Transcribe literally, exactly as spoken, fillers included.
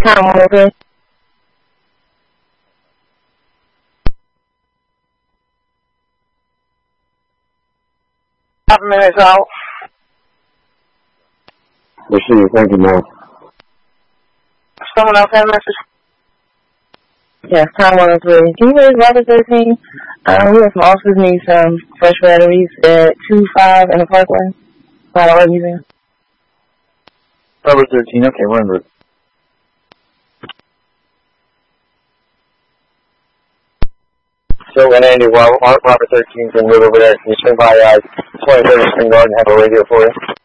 Time one oh three. Five minutes out. Receive. Thank you, ma'am. Someone else have a message? Yes, time one oh three. Can you raise Robert thirteen? Um, we have some officers need some fresh batteries at two five in the Parkway. By the museum. Robert thirteen, okay, we're en route. So when Andy, Robert thirteen can move over there, can you swing by uh, twenty-third Spring Garden and have a radio for you?